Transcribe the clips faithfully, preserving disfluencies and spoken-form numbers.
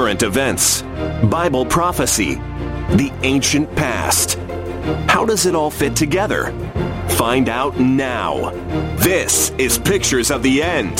current events, Bible prophecy, the ancient past. How does it all fit together? Find out now. This is Pictures of the End.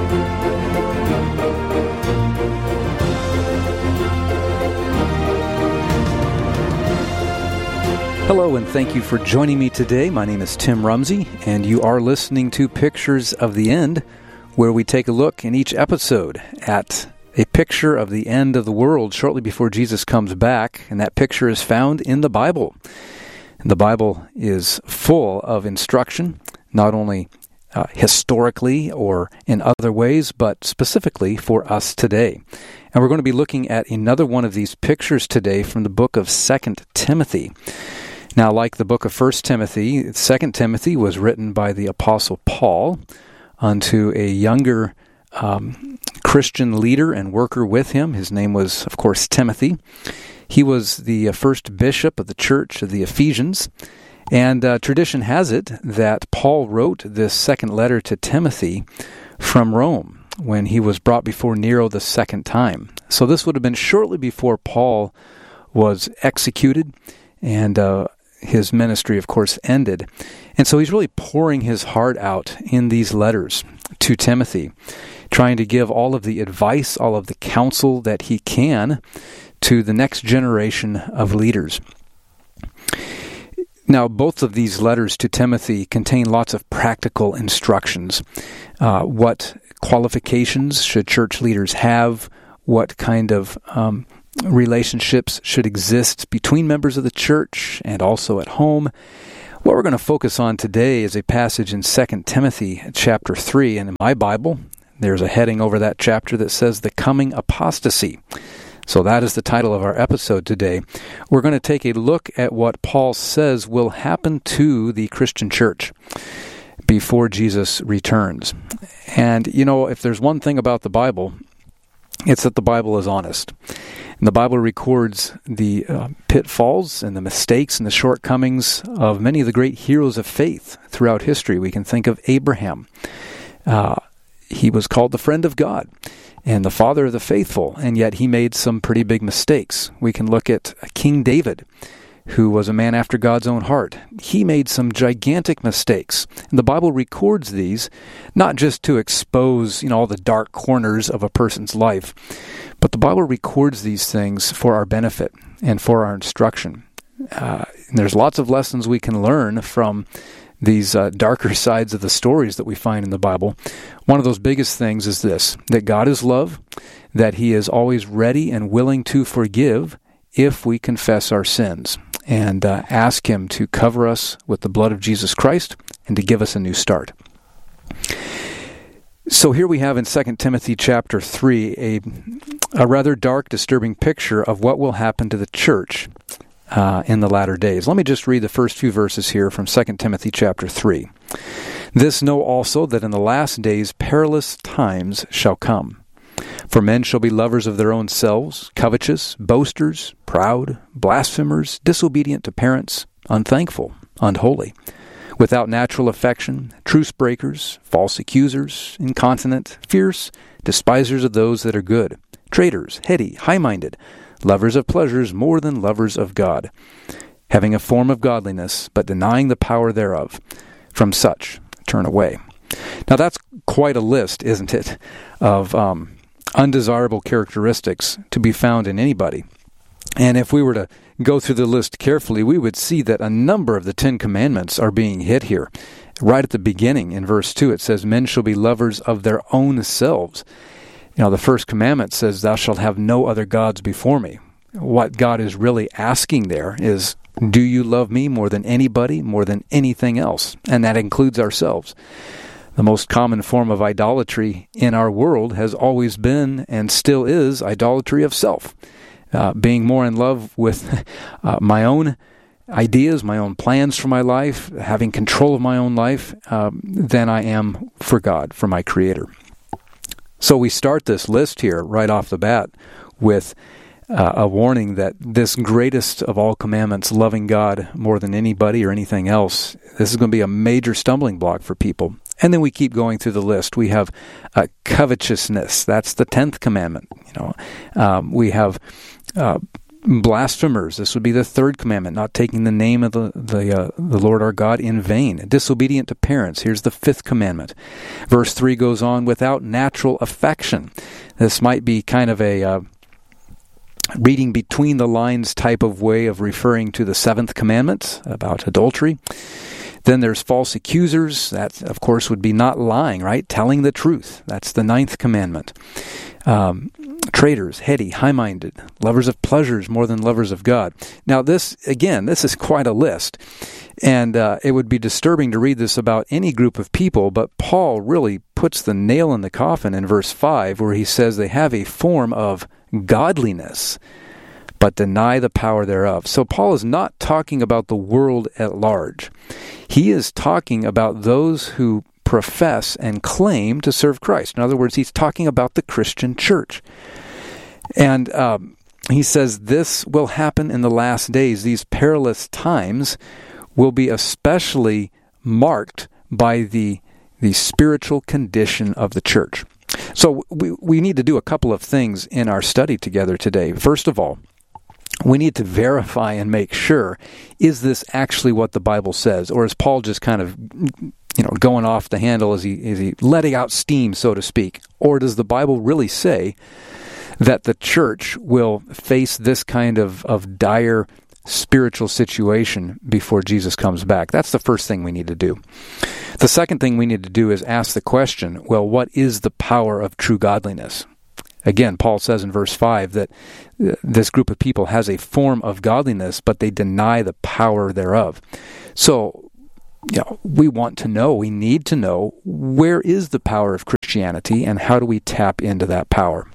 Hello, and thank you for joining me today. My name is Tim Rumsey, and you are listening to Pictures of the End, where we take a look in each episode at a picture of the end of the world shortly before Jesus comes back, and that picture is found in the Bible. And the Bible is full of instruction, not only uh, historically or in other ways, but specifically for us today. And we're going to be looking at another one of these pictures today from the book of Second Timothy. Now, like the book of First Timothy, Second Timothy was written by the Apostle Paul unto a younger um, Christian leader and worker with him. His name was, of course, Timothy. He was the first bishop of the church of the Ephesians, and uh, tradition has it that Paul wrote this second letter to Timothy from Rome when he was brought before Nero the second time. So this would have been shortly before Paul was executed, and uh, his ministry, of course, ended. And so he's really pouring his heart out in these letters to Timothy, trying to give all of the advice, all of the counsel that he can to the next generation of leaders. Now, both of these letters to Timothy contain lots of practical instructions. Uh, what qualifications should church leaders have? What kind of um, relationships should exist between members of the church and also at home? What we're going to focus on today is a passage in Second Timothy chapter three, and in my Bible, there's a heading over that chapter that says the coming apostasy. So that is the title of our episode today. We're going to take a look at what Paul says will happen to the Christian church before Jesus returns. And, you know, if there's one thing about the Bible, it's that the Bible is honest. And the Bible records the uh, pitfalls and the mistakes and the shortcomings of many of the great heroes of faith throughout history. We can think of Abraham. Uh, he was called the friend of God and the father of the faithful, and yet he made some pretty big mistakes. We can look at King David, who was a man after God's own heart. He made some gigantic mistakes. And the Bible records these, not just to expose, you know, all the dark corners of a person's life, but the Bible records these things for our benefit and for our instruction. Uh, and there's lots of lessons we can learn from these uh, darker sides of the stories that we find in the Bible. One of those biggest things is this, that God is love, that He is always ready and willing to forgive if we confess our sins and uh, ask Him to cover us with the blood of Jesus Christ and to give us a new start. So here we have in Second Timothy chapter three a, a rather dark, disturbing picture of what will happen to the church Uh, in the latter days. Let me just read the first few verses here from Second Timothy chapter three. This know also that in the last days perilous times shall come. For men shall be lovers of their own selves, covetous, boasters, proud, blasphemers, disobedient to parents, unthankful, unholy, without natural affection, truce breakers, false accusers, incontinent, fierce, despisers of those that are good, traitors, heady, high-minded, lovers of pleasures more than lovers of God, having a form of godliness, but denying the power thereof. From such turn away. Now that's quite a list, isn't it, of um, undesirable characteristics to be found in anybody. And if we were to go through the list carefully, we would see that a number of the Ten Commandments are being hit here. Right at the beginning, in verse two, it says, men shall be lovers of their own selves. You know, the first commandment says, thou shalt have no other gods before me. What God is really asking there is, do you love me more than anybody, more than anything else? And that includes ourselves. The most common form of idolatry in our world has always been and still is idolatry of self. Uh, being more in love with uh, my own ideas, my own plans for my life, having control of my own life, um, than I am for God, for my Creator. So we start this list here right off the bat with uh, a warning that this greatest of all commandments, loving God more than anybody or anything else, this is going to be a major stumbling block for people. And then we keep going through the list. We have uh, covetousness. That's the tenth commandment. You know, um, we have uh, blasphemers. This would be the third commandment, not taking the name of the the, uh, the Lord our God in vain. Disobedient to parents. Here's the fifth commandment. Verse three goes on, without natural affection. This might be kind of a uh, reading between the lines type of way of referring to the seventh commandment about adultery. Then there's false accusers. That, of course, would be not lying, right? Telling the truth. That's the ninth commandment. Um, traitors, heady, high-minded, lovers of pleasures more than lovers of God. Now this, again, this is quite a list. And uh, it would be disturbing to read this about any group of people, but Paul really puts the nail in the coffin in verse five, where he says they have a form of godliness, but deny the power thereof. So Paul is not talking about the world at large. He is talking about those who profess and claim to serve Christ. In other words, he's talking about the Christian church. And um, he says this will happen in the last days. These perilous times will be especially marked by the, the spiritual condition of the church. So we, we need to do a couple of things in our study together today. First of all, we need to verify and make sure, is this actually what the Bible says? Or is Paul just kind of, you know, going off the handle? Is he, is he letting out steam, so to speak? Or does the Bible really say that the church will face this kind of, of dire spiritual situation before Jesus comes back? That's the first thing we need to do. The second thing we need to do is ask the question, well, what is the power of true godliness? Again, Paul says in verse five that this group of people has a form of godliness, but they deny the power thereof. So, you know, we want to know, we need to know, where is the power of Christianity and how do we tap into that power?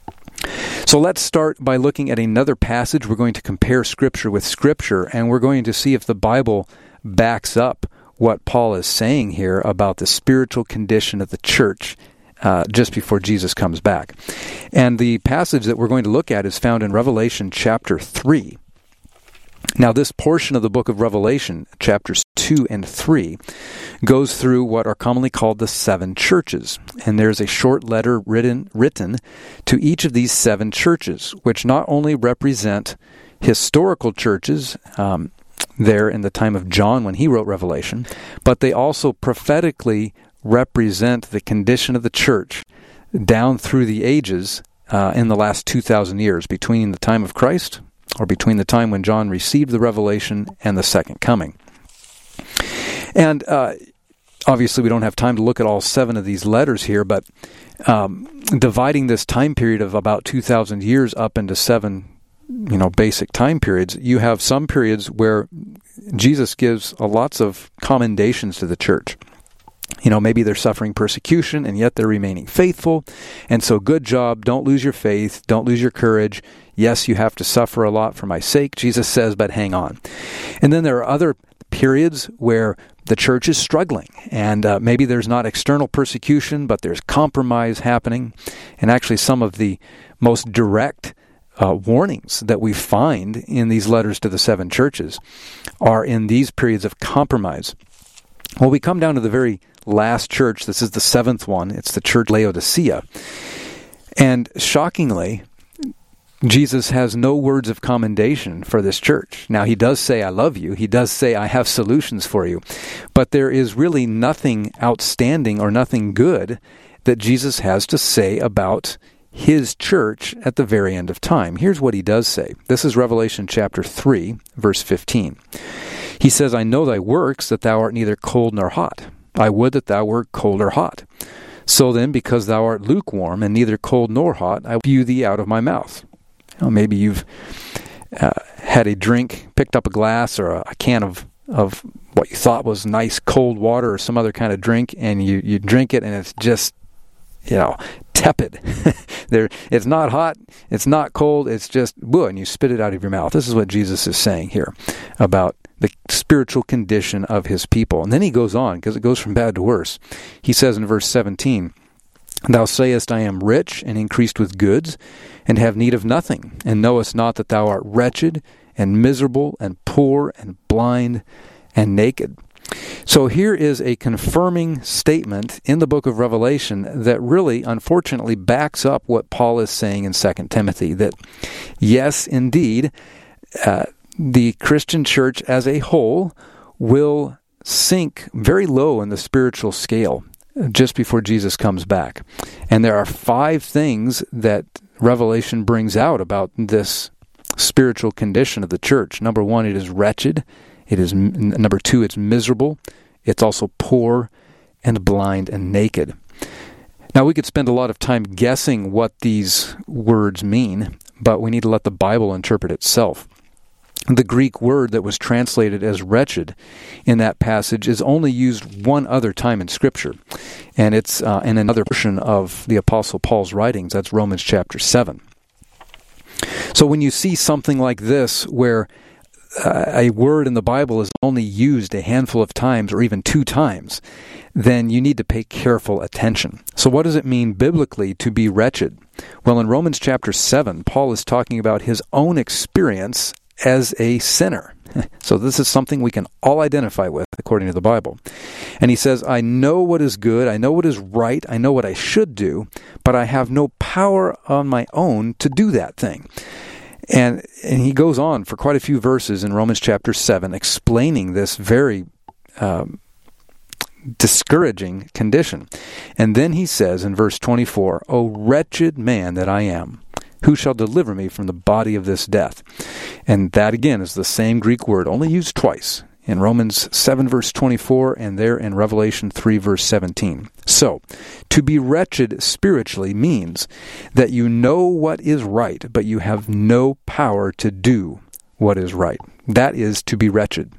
So let's start by looking at another passage. We're going to compare Scripture with Scripture, and we're going to see if the Bible backs up what Paul is saying here about the spiritual condition of the church Uh, just before Jesus comes back. And the passage that we're going to look at is found in Revelation chapter three. Now, this portion of the book of Revelation, chapters two and three, goes through what are commonly called the seven churches. And there's a short letter written, written to each of these seven churches, which not only represent historical churches um, there in the time of John when he wrote Revelation, but they also prophetically represent the condition of the church down through the ages uh, in the last two thousand years, between the time of Christ, or between the time when John received the revelation and the second coming. And uh, obviously we don't have time to look at all seven of these letters here, but um, dividing this time period of about two thousand years up into seven you know, basic time periods, you have some periods where Jesus gives uh, lots of commendations to the church. You know, maybe they're suffering persecution, and yet they're remaining faithful. And so, good job. Don't lose your faith. Don't lose your courage. Yes, you have to suffer a lot for my sake, Jesus says, but hang on. And then there are other periods where the church is struggling, and uh, maybe there's not external persecution, but there's compromise happening. And actually, some of the most direct uh, warnings that we find in these letters to the seven churches are in these periods of compromise. Well, we come down to the very last church. This is the seventh one. It's the church Laodicea. And shockingly, Jesus has no words of commendation for this church. Now, he does say, I love you. He does say, I have solutions for you. But there is really nothing outstanding or nothing good that Jesus has to say about his church at the very end of time. Here's what he does say. This is Revelation chapter three, verse fifteen. He says, I know thy works, that thou art neither cold nor hot. I would that thou wert cold or hot. So then, because thou art lukewarm, and neither cold nor hot, I will spew thee out of my mouth. You know, maybe you've uh, had a drink, picked up a glass or a, a can of, of what you thought was nice cold water or some other kind of drink, and you, you drink it, and it's just, you know, tepid. there, it's not hot, it's not cold, it's just, whoa, and you spit it out of your mouth. This is what Jesus is saying here about the spiritual condition of his people. And then he goes on, because it goes from bad to worse. He says in verse seventeen, Thou sayest, I am rich and increased with goods, and have need of nothing, and knowest not that thou art wretched, and miserable, and poor, and blind, and naked. So here is a confirming statement in the book of Revelation that really, unfortunately, backs up what Paul is saying in Second Timothy, that yes, indeed, uh, the Christian church as a whole will sink very low in the spiritual scale just before Jesus comes back. And there are five things that Revelation brings out about this spiritual condition of the church. Number one, it is wretched. It is number two, it's miserable. It's also poor and blind and naked. Now, we could spend a lot of time guessing what these words mean, but we need to let the Bible interpret itself. The Greek word that was translated as wretched in that passage is only used one other time in Scripture, and it's uh, in another portion of the Apostle Paul's writings. That's Romans chapter seven. So when you see something like this, where uh, a word in the Bible is only used a handful of times or even two times, then you need to pay careful attention. So what does it mean biblically to be wretched? Well, in Romans chapter seven, Paul is talking about his own experience as a sinner. So this is something we can all identify with according to the Bible. And he says, I know what is good, I know what is right, I know what I should do, but I have no power on my own to do that thing. And, and he goes on for quite a few verses in Romans chapter seven explaining this very um, discouraging condition. And then he says in verse twenty-four, O wretched man that I am, who shall deliver me from the body of this death? And that again is the same Greek word, only used twice, in Romans seven verse twenty-four and there in Revelation three verse seventeen. So, to be wretched spiritually means that you know what is right, but you have no power to do what is right. That is to be wretched.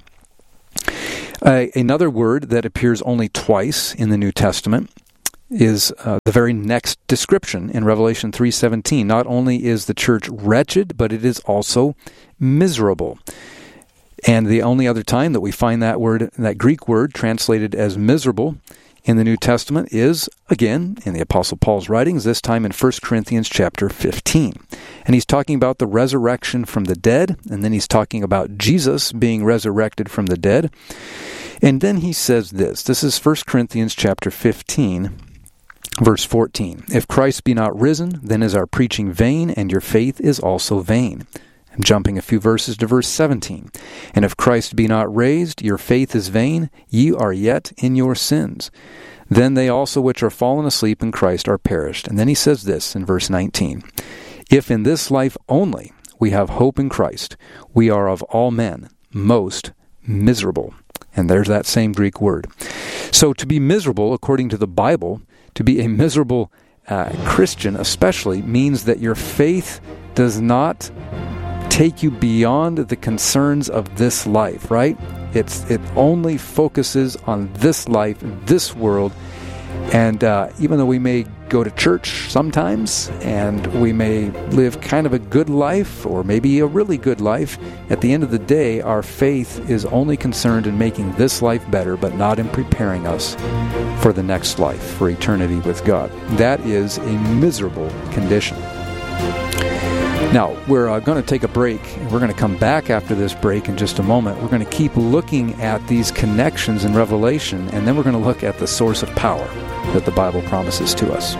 Uh, another word that appears only twice in the New Testament is uh, the very next description in Revelation three seventeen. Not only is the church wretched, but it is also miserable. And the only other time that we find that word, that Greek word translated as miserable in the New Testament is, again, in the Apostle Paul's writings, this time in First Corinthians chapter fifteen. And he's talking about the resurrection from the dead, and then he's talking about Jesus being resurrected from the dead. And then he says this, this is First Corinthians chapter fifteen, verse fourteen. If Christ be not risen, then is our preaching vain, and your faith is also vain. I'm jumping a few verses to verse seventeen. And if Christ be not raised, your faith is vain, ye are yet in your sins. Then they also which are fallen asleep in Christ are perished. And then he says this in verse nineteen. If in this life only we have hope in Christ, we are of all men most miserable. And there's that same Greek word. So to be miserable, according to the Bible, to be a miserable uh, Christian especially, means that your faith does not take you beyond the concerns of this life, right? It's it only focuses on this life, this world, and uh, even though we may go to church sometimes, and we may live kind of a good life, or maybe a really good life, at the end of the day, our faith is only concerned in making this life better, but not in preparing us for the next life, for eternity with God. That is a miserable condition. Now, we're uh, going to take a break. We're going to come back after this break in just a moment. We're going to keep looking at these connections in Revelation, and then we're going to look at the source of power that the Bible promises to us.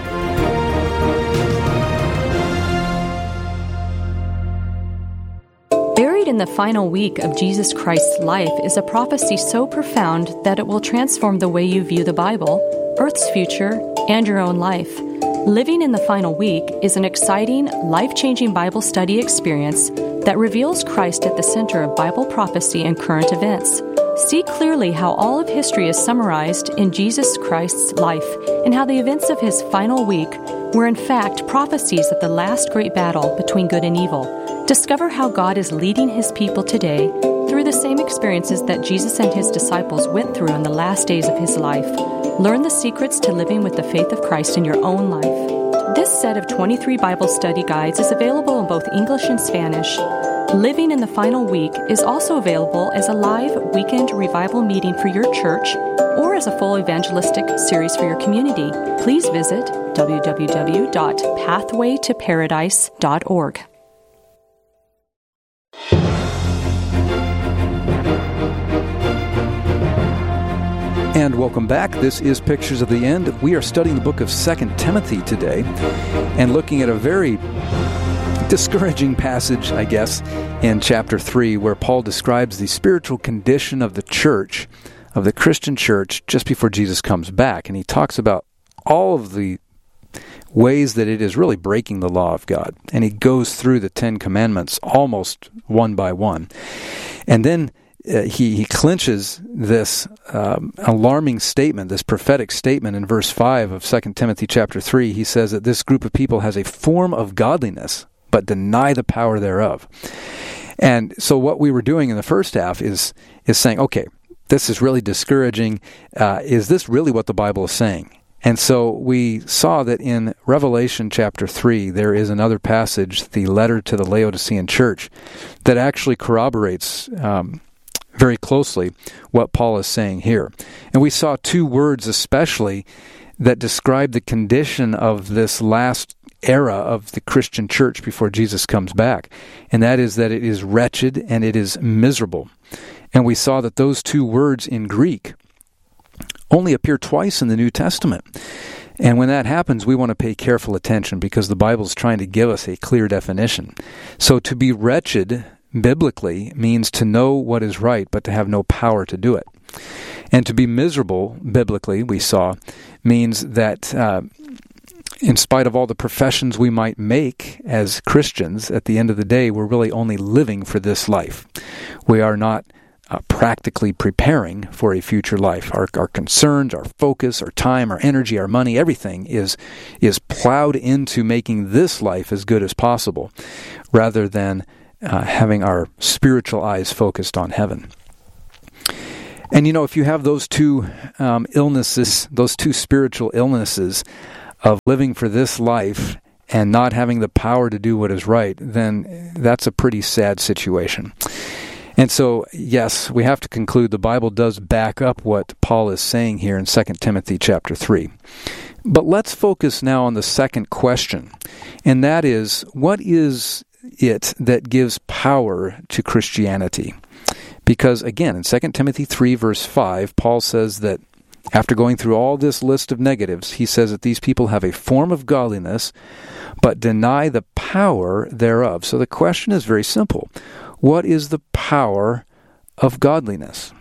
Buried in the final week of Jesus Christ's life is a prophecy so profound that it will transform the way you view the Bible, Earth's future, and your own life. Living in the Final Week is an exciting, life-changing Bible study experience that reveals Christ at the center of Bible prophecy and current events. See clearly how all of history is summarized in Jesus Christ's life and how the events of his final week were in fact prophecies of the last great battle between good and evil. Discover how God is leading his people today through the same experiences that Jesus and his disciples went through in the last days of his life. Learn the secrets to living with the faith of Christ in your own life. This set of twenty-three Bible study guides is available in both English and Spanish. Living in the Final Week is also available as a live weekend revival meeting for your church or as a full evangelistic series for your community. Please visit w w w dot pathway to paradise dot org. And welcome back. This is Pictures of the End. We are studying the book of Second Timothy today and looking at a very discouraging passage, I guess, in chapter three, where Paul describes the spiritual condition of the church, of the Christian church, just before Jesus comes back. And he talks about all of the ways that it is really breaking the law of God. And he goes through the Ten Commandments almost one by one. And then uh, he, he clinches this um, alarming statement, this prophetic statement in verse five of Second Timothy chapter three. He says that this group of people has a form of godliness, but deny the power thereof. And so what we were doing in the first half is is saying, okay, this is really discouraging. Uh, is this really what the Bible is saying? And so we saw that in Revelation chapter three, there is another passage, the letter to the Laodicean church, that actually corroborates um, very closely what Paul is saying here. And we saw two words especially that describe the condition of this last era of the Christian church before Jesus comes back. And that is that it is wretched and it is miserable. And we saw that those two words in Greek only appear twice in the New Testament. And when that happens, we want to pay careful attention because the Bible is trying to give us a clear definition. So to be wretched, biblically, means to know what is right, but to have no power to do it. And to be miserable, biblically, we saw, means that uh, in spite of all the professions we might make as Christians, at the end of the day, we're really only living for this life. We are not Uh, practically preparing for a future life. Our, our concerns, our focus, our time, our energy, our money, everything is is plowed into making this life as good as possible, rather than uh, having our spiritual eyes focused on heaven. And you know, if you have those two um, illnesses, those two spiritual illnesses of living for this life and not having the power to do what is right, then that's a pretty sad situation. And so, yes, we have to conclude the Bible does back up what Paul is saying here in Second Timothy chapter three. But let's focus now on the second question, and that is, what is it that gives power to Christianity? Because, again, in Second Timothy three, verse five, Paul says that after going through all this list of negatives, he says that these people have a form of godliness, but deny the power thereof. So the question is very simple. What is the power of godliness?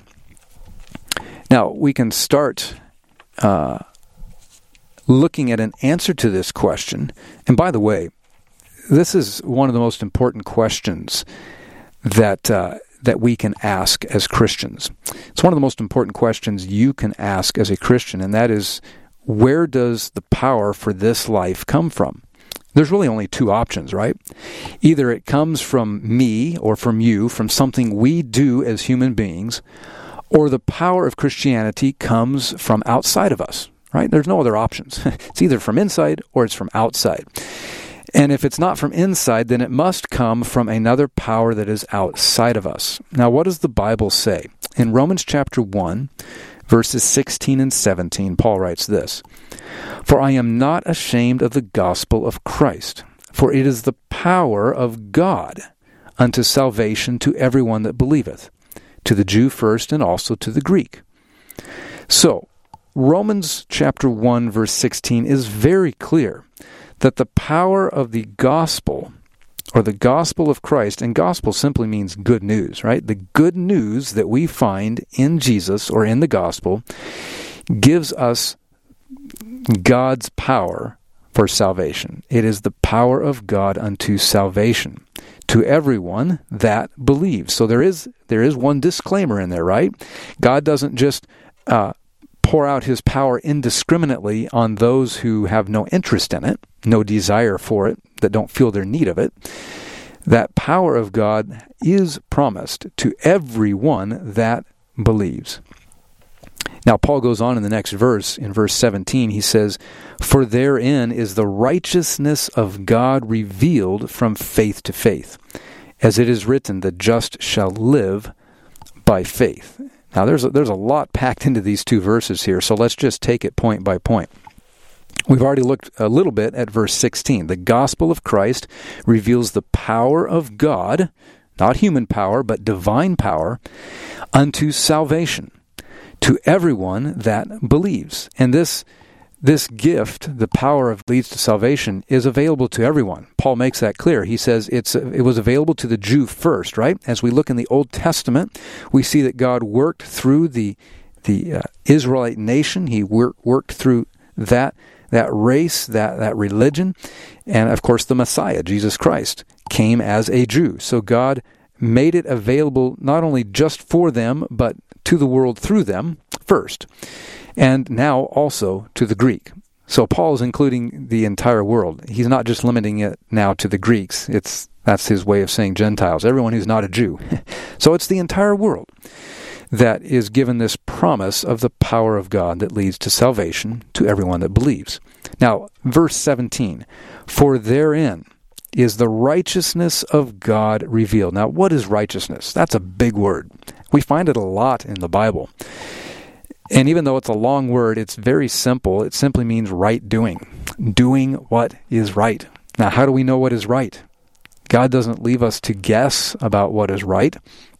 Now, we can start uh, looking at an answer to this question. And by the way, this is one of the most important questions that uh, that we can ask as Christians. It's one of the most important questions you can ask as a Christian, and that is, where does the power for this life come from? There's really only two options, right? Either it comes from me or from you, from something we do as human beings, or the power of Christianity comes from outside of us, right? There's no other options. It's either from inside or it's from outside. And if it's not from inside, then it must come from another power that is outside of us. Now, what does the Bible say? In Romans chapter one, verses sixteen and seventeen, Paul writes this, "For I am not ashamed of the gospel of Christ, for it is the power of God unto salvation to everyone that believeth, to the Jew first and also to the Greek." So, Romans chapter one, verse sixteen is very clear that the power of the gospel, or the gospel of Christ, and gospel simply means good news, right? The good news that we find in Jesus or in the gospel gives us God's power for salvation. It is the power of God unto salvation to everyone that believes. So there is there is one disclaimer in there, right? God doesn't just uh, pour out his power indiscriminately on those who have no interest in it, no desire for it, that don't feel their need of it. That power of God is promised to everyone that believes. Now, Paul goes on in the next verse, in verse seventeen, he says, "For therein is the righteousness of God revealed from faith to faith. As it is written, the just shall live by faith." Now, there's a, there's a lot packed into these two verses here, so let's just take it point by point. We've already looked a little bit at verse sixteen. The gospel of Christ reveals the power of God, not human power, but divine power, unto salvation to everyone that believes. And this this gift, the power of leads to salvation, is available to everyone. Paul makes that clear. He says it's it was available to the Jew first, right? As we look in the Old Testament, we see that God worked through the the uh, Israelite nation. He wor- worked through that that race, that, that religion. And of course, the Messiah, Jesus Christ, came as a Jew. So God made it available not only just for them, but to the world through them first. And now also to the Greek. So Paul is including the entire world. He's not just limiting it now to the Greeks. It's that's his way of saying Gentiles, everyone who's not a Jew. So it's the entire world that is given this promise of the power of God that leads to salvation to everyone that believes. Now, verse seventeen, for therein is the righteousness of God revealed. Now, what is righteousness? That's a big word. We find it a lot in the Bible. And even though it's a long word, it's very simple. It simply means right doing, doing what is right. Now, how do we know what is right? God doesn't leave us to guess about what is right.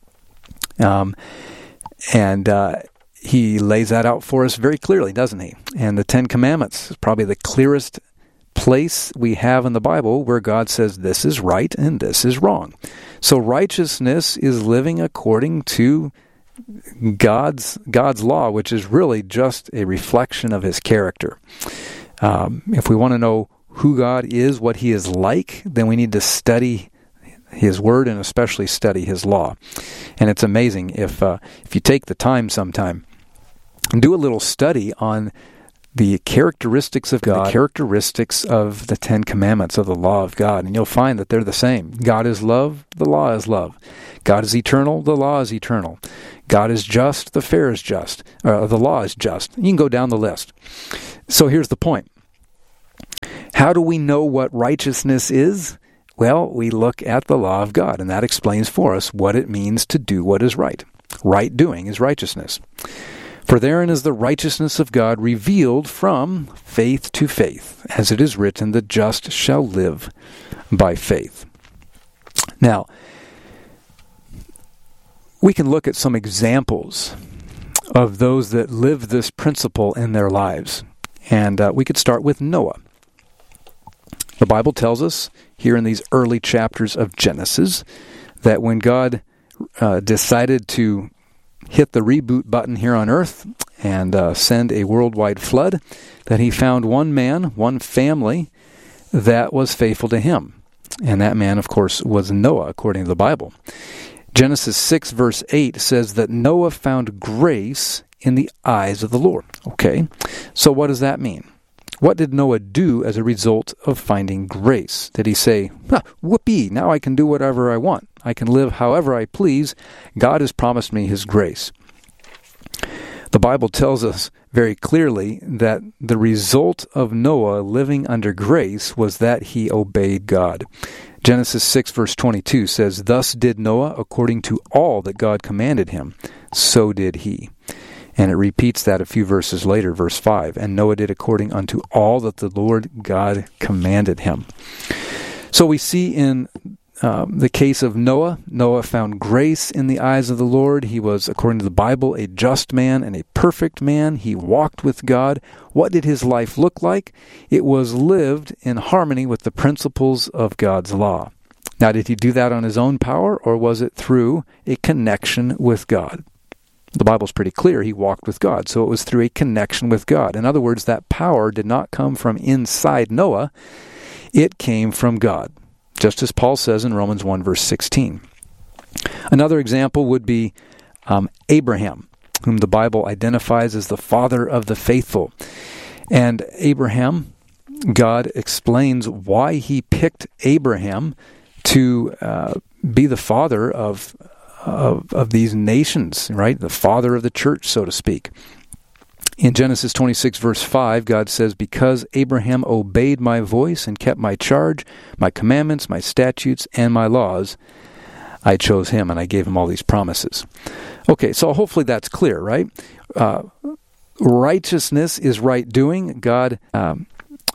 Um, and uh, He lays that out for us very clearly, doesn't He? And the Ten Commandments is probably the clearest place we have in the Bible where God says this is right and this is wrong. So righteousness is living according to God's God's law, which is really just a reflection of His character. Um, if we want to know who God is, what He is like, then we need to study His Word and especially study His law. And it's amazing if uh, if you take the time sometime and do a little study on the characteristics of God, the characteristics of the Ten Commandments of the law of God, and you'll find that they're the same. God is love, the law is love. God is eternal, the law is eternal. God is just, the fair is just. Uh, the law is just. You can go down the list. So here's the point. How do we know what righteousness is? Well, we look at the law of God, and that explains for us what it means to do what is right. Right doing is righteousness. For therein is the righteousness of God revealed from faith to faith, as it is written, the just shall live by faith. Now, we can look at some examples of those that live this principle in their lives. And uh, we could start with Noah. The Bible tells us here in these early chapters of Genesis that when God uh, decided to hit the reboot button here on earth and uh, send a worldwide flood, that He found one man, one family that was faithful to Him. And that man, of course, was Noah, according to the Bible. Genesis six verse eight says that Noah found grace in the eyes of the Lord. Okay, so what does that mean? What did Noah do as a result of finding grace? Did he say, ah, whoopee, now I can do whatever I want. I can live however I please. God has promised me His grace. The Bible tells us very clearly that the result of Noah living under grace was that he obeyed God. Genesis six verse twenty-two says, thus did Noah according to all that God commanded him, so did he. And it repeats that a few verses later, verse five, and Noah did according unto all that the Lord God commanded him. So we see in Um, the case of Noah, Noah found grace in the eyes of the Lord. He was, according to the Bible, a just man and a perfect man. He walked with God. What did his life look like? It was lived in harmony with the principles of God's law. Now, did he do that on his own power, or was it through a connection with God? The Bible's pretty clear. He walked with God, so it was through a connection with God. In other words, that power did not come from inside Noah. It came from God. Just as Paul says in Romans one, verse sixteen. Another example would be um, Abraham, whom the Bible identifies as the father of the faithful. And Abraham, God explains why He picked Abraham to uh, be the father of, of, of these nations, right? The father of the church, so to speak. In Genesis twenty-six, verse five, God says, because Abraham obeyed my voice and kept my charge, my commandments, my statutes, and my laws, I chose him, and I gave him all these promises. Okay, so hopefully that's clear, right? Uh, righteousness is right doing. God um,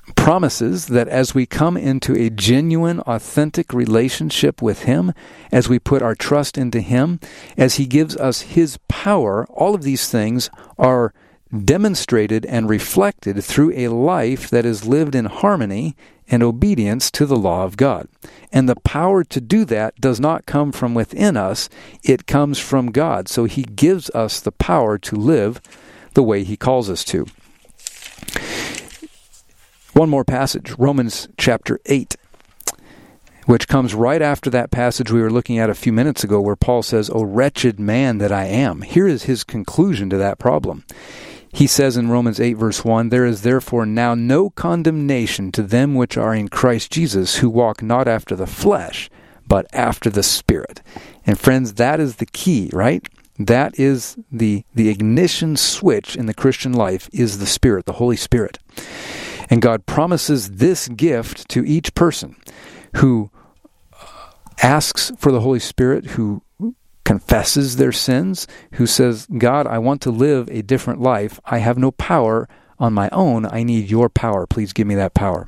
promises that as we come into a genuine, authentic relationship with Him, as we put our trust into Him, as He gives us His power, all of these things are demonstrated and reflected through a life that is lived in harmony and obedience to the law of God. And the power to do that does not come from within us, it comes from God. So He gives us the power to live the way He calls us to. One more passage, Romans chapter eight, which comes right after that passage we were looking at a few minutes ago where Paul says, "O wretched man that I am." Here is his conclusion to that problem. He says in Romans eight verse one, "There is therefore now no condemnation to them which are in Christ Jesus, who walk not after the flesh, but after the Spirit." And friends, that is the key, right? That is the, the ignition switch in the Christian life, is the Spirit, the Holy Spirit. And God promises this gift to each person who asks for the Holy Spirit, who confesses their sins, who says, "God, I want to live a different life. I have no power on my own. I need your power. Please give me that power."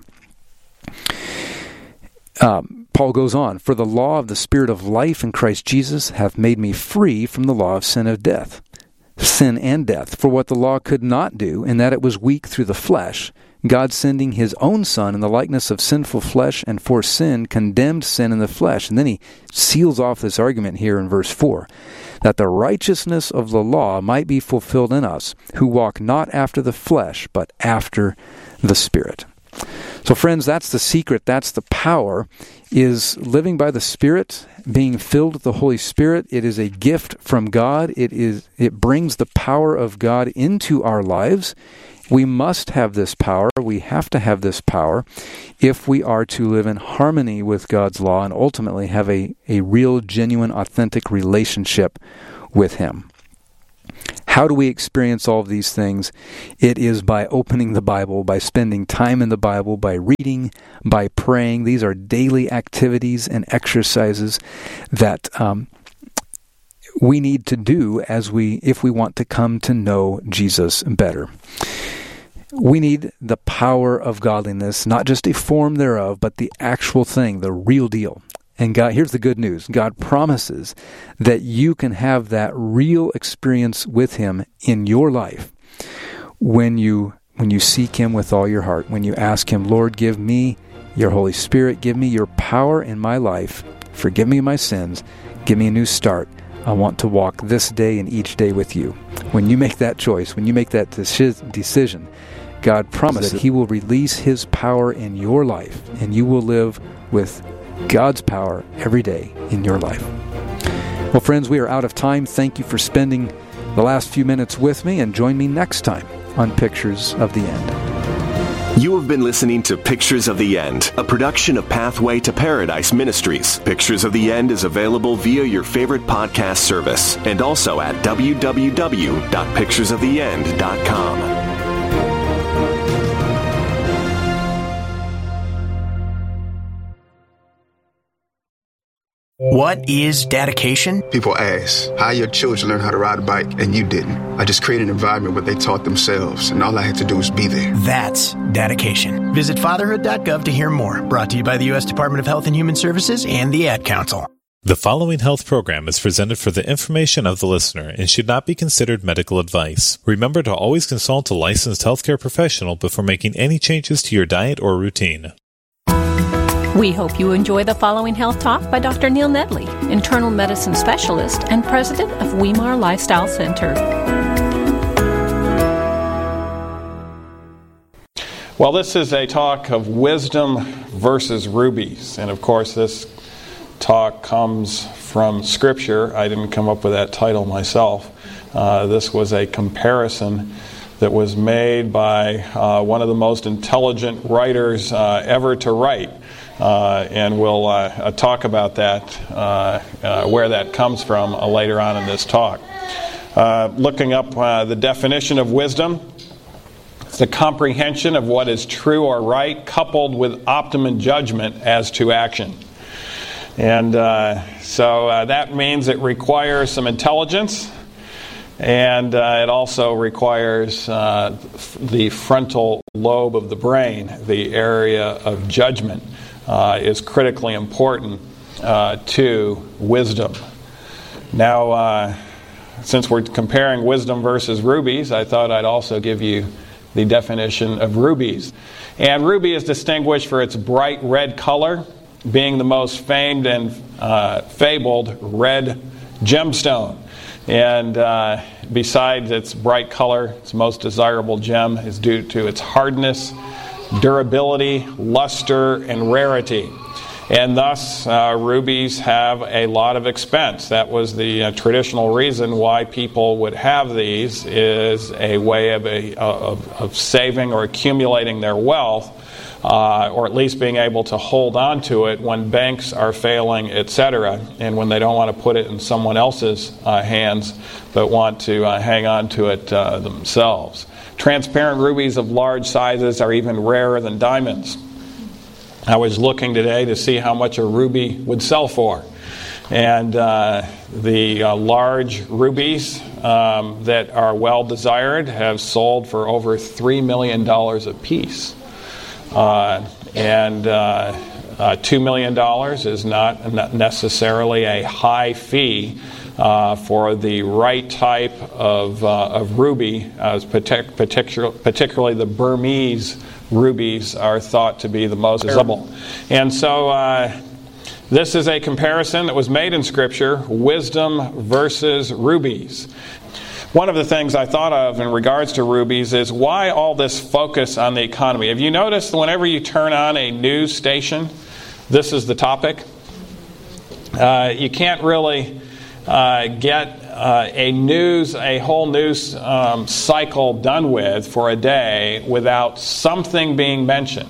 Um, Paul goes on, "For the law of the Spirit of life in Christ Jesus hath made me free from the law of sin of death, sin and death. For what the law could not do, in that it was weak through the flesh, God sending His own Son in the likeness of sinful flesh, and for sin condemned sin in the flesh." And then he seals off this argument here in verse four, "that the righteousness of the law might be fulfilled in us, who walk not after the flesh, but after the Spirit." So friends, that's the secret, that's the power, is living by the Spirit, being filled with the Holy Spirit. It is a gift from God. It is it brings the power of God into our lives. We must have this power. We have to have this power if we are to live in harmony with God's law and ultimately have a, a real, genuine, authentic relationship with Him. How do we experience all of these things? It is by opening the Bible, by spending time in the Bible, by reading, by praying. These are daily activities and exercises that um, we need to do as we, if we want to come to know Jesus better. We need the power of godliness, not just a form thereof, but the actual thing, the real deal. And God, here's the good news. God promises that you can have that real experience with Him in your life when you when you seek Him with all your heart, when you ask Him, "Lord, give me your Holy Spirit, give me your power in my life, forgive me my sins, give me a new start. I want to walk this day and each day with you." When you make that choice, when you make that decision, God promised He will release His power in your life, and you will live with God's power every day in your life. Well, friends, we are out of time. Thank you for spending the last few minutes with me, and join me next time on Pictures of the End. You have been listening to Pictures of the End, a production of Pathway to Paradise Ministries. Pictures of the End is available via your favorite podcast service and also at w w w dot pictures of the end dot com. What is dedication? People ask, how your children learn how to ride a bike and you didn't? I just created an environment where they taught themselves, and all I had to do was be there. That's dedication. Visit fatherhood dot gov to hear more. Brought to you by the U S Department of Health and Human Services and the Ad Council. The following health program is presented for the information of the listener and should not be considered medical advice. Remember to always consult a licensed healthcare professional before making any changes to your diet or routine. We hope you enjoy the following health talk by Doctor Neil Nedley, internal medicine specialist and president of Weimar Lifestyle Center. Well, this is a talk of wisdom versus rubies. And of course, this talk comes from Scripture. I didn't come up with that title myself. Uh, this was a comparison that was made by uh, one of the most intelligent writers uh, ever to write. Uh, and we'll uh, uh, talk about that, uh, uh, where that comes from uh, later on in this talk. Uh, looking up uh, the definition of wisdom, it's the comprehension of what is true or right, coupled with optimum judgment as to action. And uh, so uh, that means it requires some intelligence, And uh, it also requires uh, the frontal lobe of the brain, the area of judgment, uh, is critically important uh, to wisdom. Now, uh, since we're comparing wisdom versus rubies, I thought I'd also give you the definition of rubies. And ruby is distinguished for its bright red color, being the most famed and uh, fabled red gemstone. And uh, besides its bright color, its most desirable gem is due to its hardness, durability, luster, and rarity. And thus, uh, rubies have a lot of expense. That was the uh, traditional reason why people would have these, is a way of, a, of, of saving or accumulating their wealth, uh, or at least being able to hold on to it when banks are failing, et cetera, and when they don't want to put it in someone else's uh, hands, but want to uh, hang on to it uh, themselves. Transparent rubies of large sizes are even rarer than diamonds. I was looking today to see how much a ruby would sell for. And uh, the uh, large rubies um, that are well desired have sold for over three million dollars a piece. Uh, and uh, uh, two million dollars is not, not necessarily a high fee uh, for the right type of, uh, of ruby, uh, partic- partic- particularly the Burmese rubies are thought to be the most visible. And so uh, this is a comparison that was made in Scripture, wisdom versus rubies. One of the things I thought of in regards to rubies is why all this focus on the economy. Have you noticed that whenever you turn on a news station, this is the topic? Uh, you can't really uh, get uh, a news, a whole news um, cycle done with for a day without something being mentioned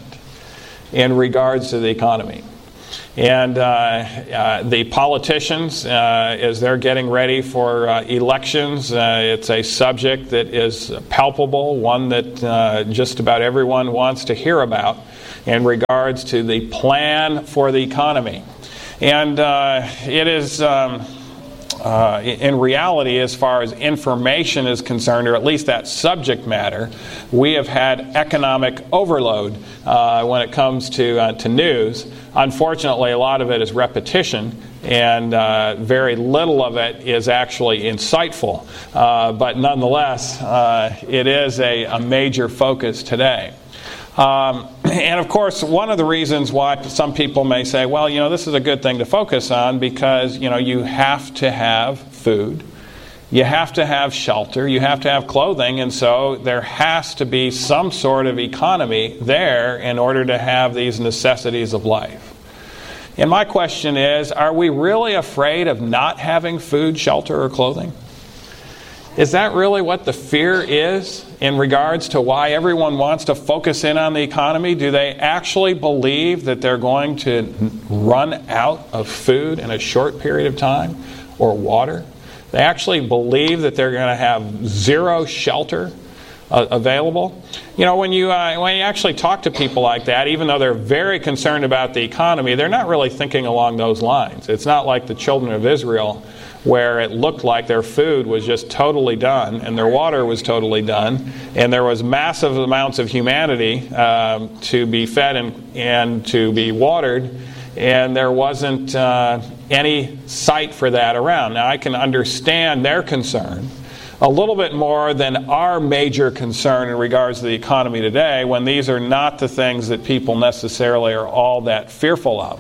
in regards to the economy. And uh, uh, the politicians, uh, as they're getting ready for uh, elections, uh, it's a subject that is palpable, one that uh, just about everyone wants to hear about in regards to the plan for the economy. And uh, it is, um, uh, in reality, as far as information is concerned, or at least that subject matter, we have had economic overload uh, when it comes to uh, to news. Unfortunately, a lot of it is repetition, and uh, very little of it is actually insightful. Uh, but nonetheless, uh, it is a, a major focus today. Um, and of course, one of the reasons why some people may say, well, you know, this is a good thing to focus on because, you know, you have to have food. You have to have shelter, you have to have clothing, and so there has to be some sort of economy there in order to have these necessities of life. And my question is, are we really afraid of not having food, shelter, or clothing? Is that really what the fear is in regards to why everyone wants to focus in on the economy? Do they actually believe that they're going to run out of food in a short period of time, or water? They actually believe that they're going to have zero shelter uh, available. You know, when you uh, when you actually talk to people like that, even though they're very concerned about the economy, they're not really thinking along those lines. It's not like the children of Israel, where it looked like their food was just totally done and their water was totally done, and there was massive amounts of humanity um, to be fed and, and to be watered, and there wasn't uh, any sight for that around. Now, I can understand their concern a little bit more than our major concern in regards to the economy today, when these are not the things that people necessarily are all that fearful of.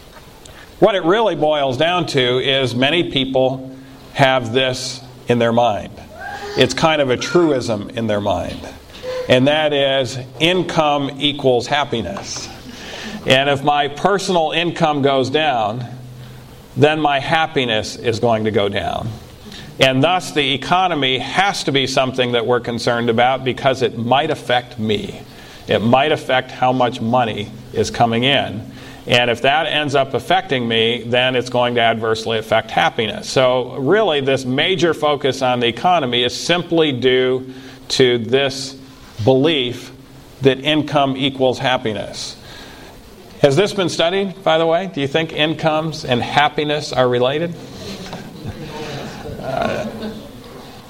What it really boils down to is many people have this in their mind. It's kind of a truism in their mind. And that is, income equals happiness. And if my personal income goes down, then my happiness is going to go down. And thus the economy has to be something that we're concerned about because it might affect me. It might affect how much money is coming in. And if that ends up affecting me, then it's going to adversely affect happiness. So really, this major focus on the economy is simply due to this belief that income equals happiness. Has this been studied, by the way? Do you think incomes and happiness are related? Uh,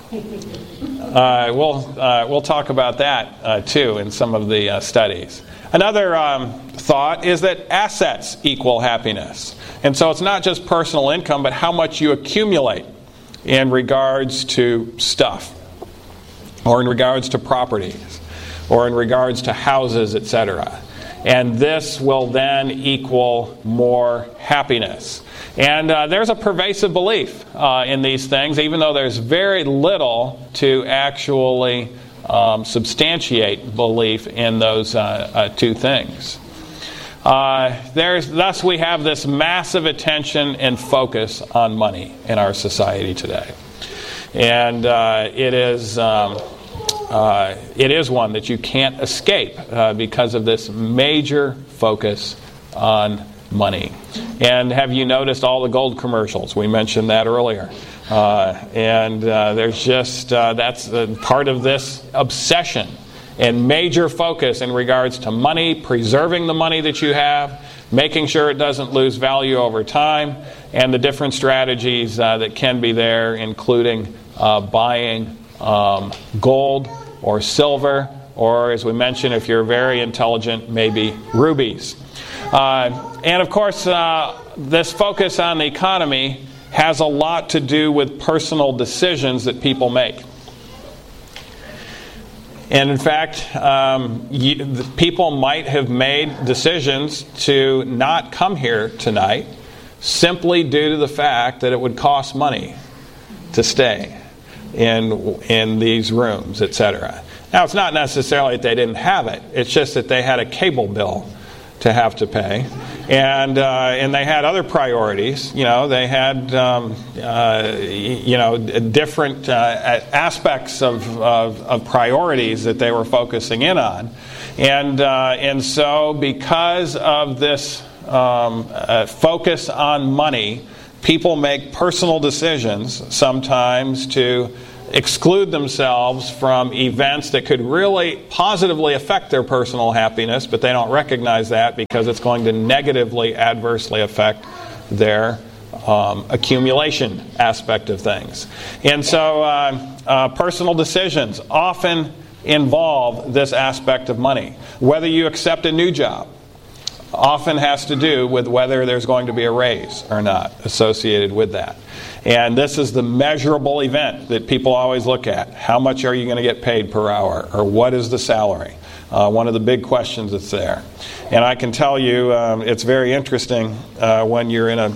Uh, we'll uh, we'll talk about that uh, too in some of the uh, studies. Another um, thought is that assets equal happiness, and so it's not just personal income, but how much you accumulate in regards to stuff, or in regards to properties, or in regards to houses, et cetera. And this will then equal more happiness. And uh, there's a pervasive belief uh, in these things, even though there's very little to actually um, substantiate belief in those uh, uh, two things. Uh, there's, thus, we have this massive attention and focus on money in our society today. And uh, it is... Um, Uh, it is one that you can't escape uh, because of this major focus on money. And have you noticed all the gold commercials? We mentioned that earlier. Uh, and uh, there's just, uh, that's uh, part of this obsession and major focus in regards to money, preserving the money that you have, making sure it doesn't lose value over time, and the different strategies uh, that can be there, including uh, buying Um, gold or silver, or as we mentioned, if you're very intelligent, maybe rubies. Uh, and of course, uh, this focus on the economy has a lot to do with personal decisions that people make. And in fact, um, you, people might have made decisions to not come here tonight simply due to the fact that it would cost money to stay in in these rooms, et cetera. Now, it's not necessarily that they didn't have it. It's just that they had a cable bill to have to pay, and uh, and they had other priorities. You know, they had um, uh, you know different uh, aspects of, of of priorities that they were focusing in on, and uh, and so because of this um, uh, focus on money, people make personal decisions sometimes to exclude themselves from events that could really positively affect their personal happiness, but they don't recognize that because it's going to negatively, adversely affect their um, accumulation aspect of things. And so uh, uh, personal decisions often involve this aspect of money. Whether you accept a new job often has to do with whether there's going to be a raise or not associated with that. And this is the measurable event that people always look at. How much are you going to get paid per hour? Or what is the salary? Uh, one of the big questions that's there. And I can tell you um, it's very interesting uh, when you're in a,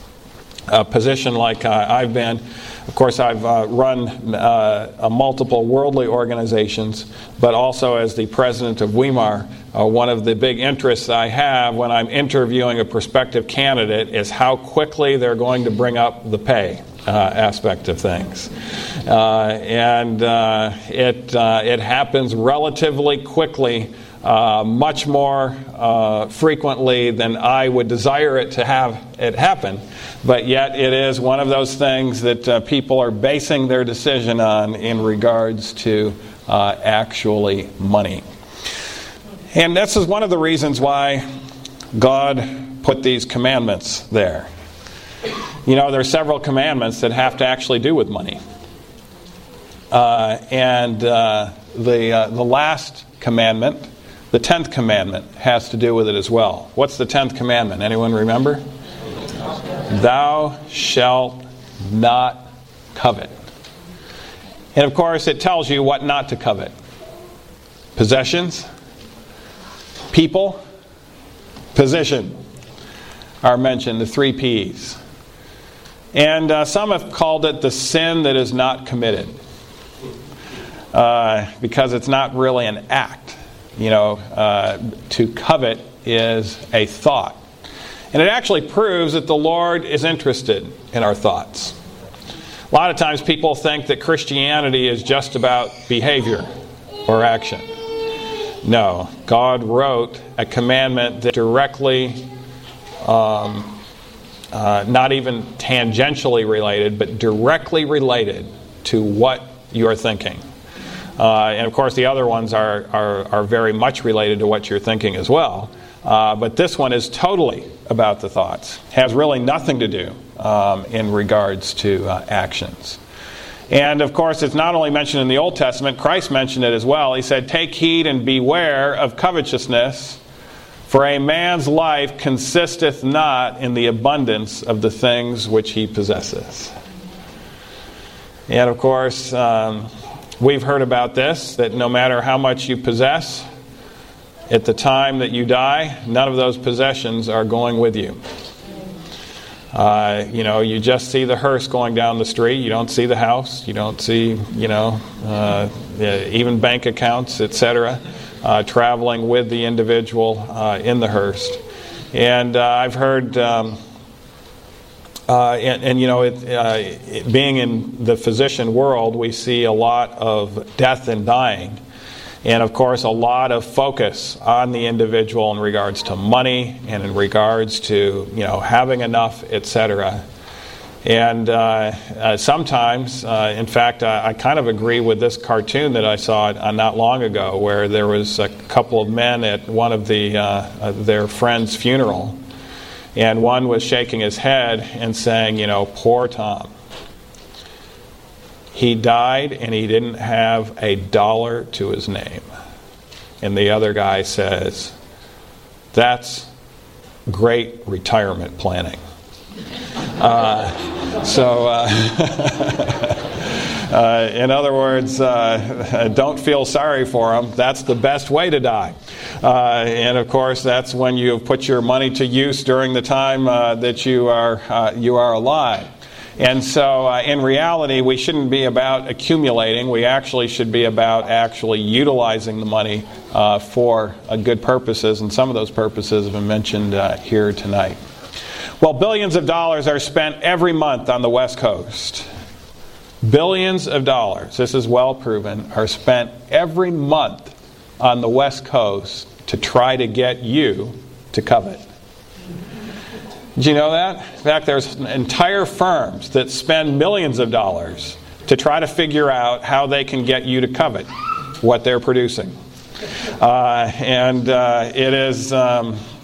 a position like uh, I've been. Of course, I've uh, run uh, a multiple worldly organizations, but also as the president of Weimar, uh, one of the big interests I have when I'm interviewing a prospective candidate is how quickly they're going to bring up the pay uh, aspect of things. Uh, and uh, it uh, it happens relatively quickly, uh, much more uh, frequently than I would desire it to have it happen. But yet it is one of those things that uh, people are basing their decision on in regards to uh, actually money. And this is one of the reasons why God put these commandments there. You know, there are several commandments that have to actually do with money. Uh, and uh, the uh, the last commandment, the tenth commandment, has to do with it as well. What's the tenth commandment? Anyone remember? Thou shalt not covet. And of course, it tells you what not to covet. Possessions, people, position are mentioned, the three P's. And uh, some have called it the sin that is not committed. Uh, because it's not really an act. You know, uh, to covet is a thought. And it actually proves that the Lord is interested in our thoughts. A lot of times people think that Christianity is just about behavior or action. No, God wrote a commandment that directly, um, uh, not even tangentially related, but directly related to what you are thinking. Uh, and of course the other ones are, are, are very much related to what you're thinking as well. Uh, but this one is totally about the thoughts. Has really nothing to do um, in regards to uh, actions. And of course, it's not only mentioned in the Old Testament, Christ mentioned it as well. He said, "Take heed and beware of covetousness, for a man's life consisteth not in the abundance of the things which he possesses." And of course, um, we've heard about this, that no matter how much you possess, at the time that you die, none of those possessions are going with you. Uh, you know, you just see the hearse going down the street. You don't see the house. You don't see, you know, uh, even bank accounts, et cetera, uh, traveling with the individual uh, in the hearse. And uh, I've heard, um, uh, and, and you know, it, uh, it, being in the physician world, we see a lot of death and dying. And of course, a lot of focus on the individual in regards to money and in regards to, you know, having enough, et cetera. And uh, uh, sometimes, uh, in fact, uh, I kind of agree with this cartoon that I saw uh, not long ago, where there was a couple of men at one of the uh, uh, their friend's funeral, and one was shaking his head and saying, you know, "Poor Tom. He died and he didn't have a dollar to his name." And the other guy says, "That's great retirement planning." Uh, so, uh, uh, in other words, uh, don't feel sorry for him. That's the best way to die. Uh, and of course, that's when you put your money to use during the time uh, that you are uh, you are alive. And so, uh, in reality, we shouldn't be about accumulating. We actually should be about actually utilizing the money uh, for uh, good purposes, and some of those purposes have been mentioned uh, here tonight. Well, billions of dollars are spent every month on the West Coast. Billions of dollars, this is well proven, are spent every month on the West Coast to try to get you to covet. Did you know that? In fact, there's entire firms that spend millions of dollars to try to figure out how they can get you to covet what they're producing. Uh, and uh, it is, um,